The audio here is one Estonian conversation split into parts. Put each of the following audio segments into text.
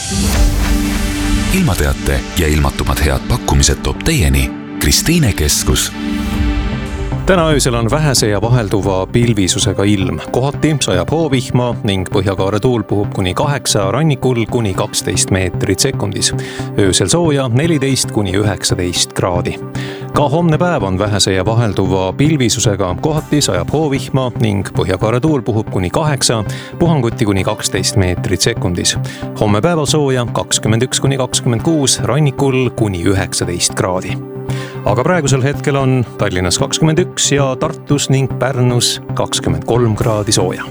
ilmateate ja ilmatumad head pakkumised toob teieni Kristiine Keskus. Täna öösel on vähese ja vahelduva pilvisusega ilm. Kohati sajab hoovihma ning põhjakaare tuul puhub kuni 8, rannikul kuni 12 meetrit sekundis. Öösel sooja 14 kuni 19 kraadi. Ka homne päev on vähese ja vahelduva pilvisusega. Kohati sajab hoovihma ning põhjakaare tuul puhub kuni 8, puhanguti kuni 12 meetrit sekundis. Homme päeval sooja 21 kuni 26, rannikul kuni 19 kraadi. Aga praegusel hetkel on Tallinnas 21 ja Tartus ning Pärnus 23 kraadi sooja.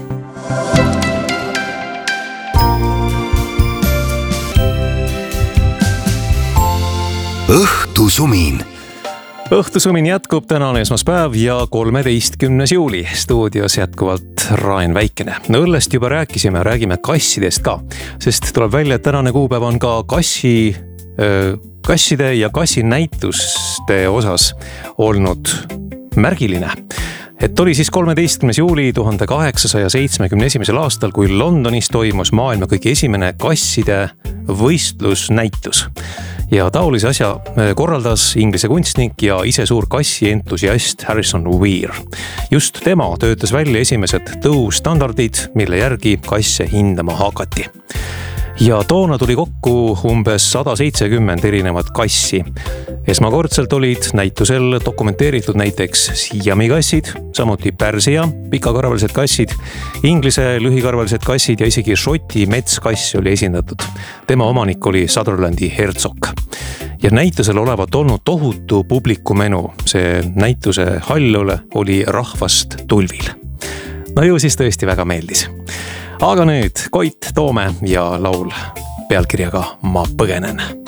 Õhtusumin. Õhtusumin jätkub, täna on esmaspäev ja 13. juuli. Stuudios jätkuvalt Raen Väikene. Õllest juba rääkisime, räägime kassidest ka, sest tuleb välja, et tänane kuupäev on ka kasside ja kassinäituste osas olnud märgiline. Et oli siis 13. juuli 1871. aastal, kui Londonis toimus maailma kõige esimene kasside võistlusnäitus. Ja taolise asja korraldas Inglise kunstnik ja ise suur kassientusiast Harrison Weir. Just tema töötas välja esimesed tõustandardid, mille järgi kasse hindama hakati. Ja toona tuli kokku umbes 170 erinevat kassi. Esmakordselt olid näitusel dokumenteeritud näiteks Siami kassid, samuti Pärsia pikakarvalised kassid, Inglise lühikarvalised kassid ja isegi Šoti metskass oli esindatud. Tema omanik oli Sutherlandi hertsog. Ja näitusel olevat olnud tohutu publikumenu. See näituse hall oli rahvast tulvil. No ju siis tõesti väga meeldis. Aga nüüd Koit Toome ja laul pealkirjaga Ma põgenen.